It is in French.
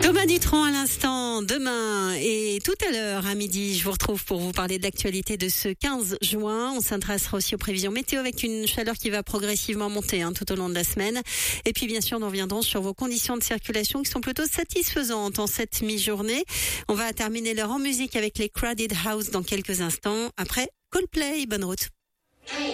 Thomas Dutronc à l'instant, demain et tout à l'heure à midi, je vous retrouve pour vous parler de l'actualité de ce 15 juin. On s'intéressera aussi aux prévisions météo avec une chaleur qui va progressivement monter tout au long de la semaine. Et puis bien sûr, nous reviendrons sur vos conditions de circulation qui sont plutôt satisfaisantes en cette mi-journée. On va terminer l'heure en musique avec les Crowded House dans quelques instants. Après, Coldplay, bonne route.